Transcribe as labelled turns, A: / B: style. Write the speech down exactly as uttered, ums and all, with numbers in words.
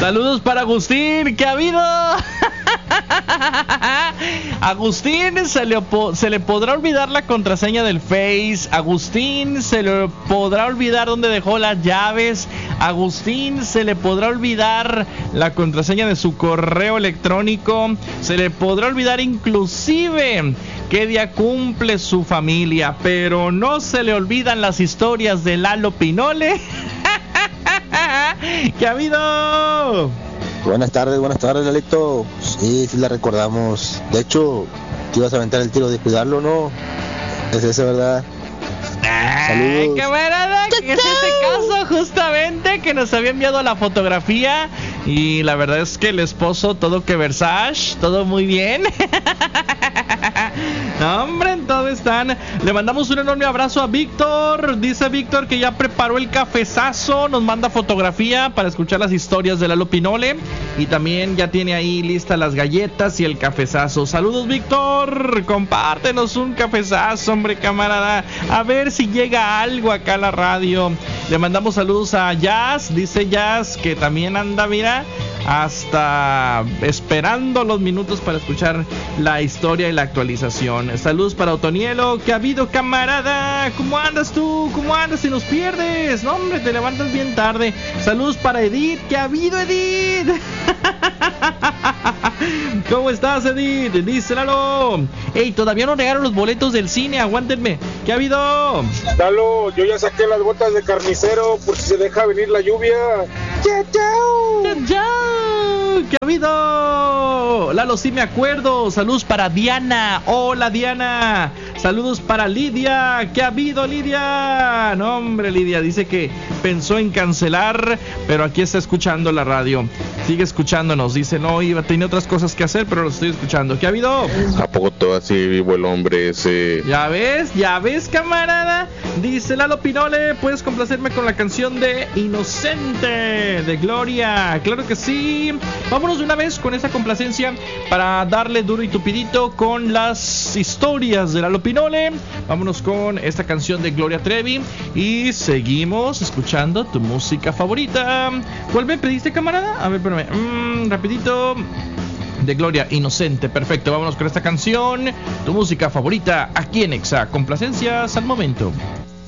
A: Saludos para Agustín, ¿qué ha habido? Agustín, se le, se le podrá olvidar la contraseña del Face. Agustín, se le podrá olvidar dónde dejó las llaves. Agustín, se le podrá olvidar la contraseña de su correo electrónico. Se le podrá olvidar inclusive qué día cumple su familia, pero no se le olvidan las historias de Lalo Pinole. ¿Qué ha habido?
B: Buenas tardes, buenas tardes, Lalito. Sí, sí la recordamos. De hecho, te ibas a aventar el tiro de cuidarlo, ¿no? Es ese, ¿verdad?
A: Saludos. Camarada, que es ese caso justamente que nos había enviado la fotografía. Y la verdad es que el esposo, todo que Versace, todo muy bien. No, hombre, en todo están. Le mandamos un enorme abrazo a Víctor. Dice Víctor que ya preparó el cafezazo. Nos manda fotografía para escuchar las historias de Lalo Pinole. Y también ya tiene ahí listas las galletas y el cafezazo. Saludos, Víctor. Compártenos un cafezazo, hombre, camarada. A ver si llega algo acá a la radio. Le mandamos saludos a Jazz. Dice Jazz que también anda, mira, hasta esperando los minutos para escuchar la historia y la actualización. Saludos para Otonielo. ¿Qué ha habido, camarada? ¿Cómo andas tú? ¿Cómo andas si nos pierdes? No, hombre, te levantas bien tarde. Saludos para Edith. ¿Qué ha habido, Edith? ¿Cómo estás, Edith? Dice Lalo. Ey, todavía no llegaron los boletos del cine. Aguántenme. ¿Qué ha habido?
C: Lalo, yo ya saqué las botas de carnicero por si se deja venir la lluvia.
A: ¡Chao, chao! ¡Chao! ¿Qué ha habido? Lalo, sí me acuerdo. Saludos para Diana. Hola, Diana. Saludos para Lidia. ¿Qué ha habido, Lidia? No, hombre, Lidia dice que pensó en cancelar, pero aquí está escuchando la radio. Sigue escuchándonos. Dice, no, iba, tenía otras cosas que hacer, pero lo estoy escuchando. ¿Qué ha habido?
D: ¿A poco todo así vivo el hombre ese?
A: Ya ves, ya ves, camarada. Dice Lalo Pinole, ¿puedes complacerme con la canción de Inocente de Gloria? Claro que sí. Vámonos de una vez con esa complacencia para darle duro y tupidito con las historias de Lalo Pinole. Vámonos con esta canción de Gloria Trevi y seguimos escuchando tu música favorita. ¿Cuál me pediste, camarada? A ver, espérame. Mm, rapidito. De Gloria, Inocente. Perfecto, vámonos con esta canción. Tu música favorita aquí en Exa. Complacencias al momento.